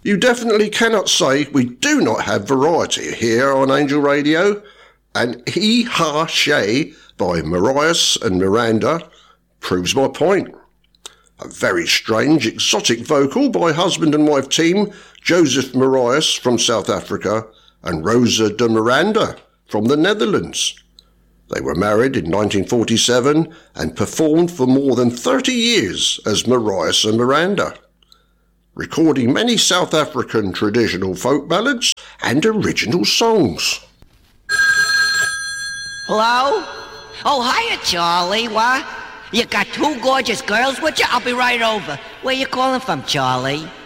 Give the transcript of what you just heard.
You definitely cannot say we do not have variety here on Angel Radio, and He Ha Shay by Mariah and Miranda proves my point. A very strange, exotic vocal by husband and wife team Joseph Mariah from South Africa and Rosa de Miranda from the Netherlands. They were married in 1947 and performed for more than 30 years as Mariah and Miranda, recording many South African traditional folk ballads and original songs. Hello? Oh, hiya, Charlie. What? You got two gorgeous girls with you? I'll be right over. Where you calling from, Charlie?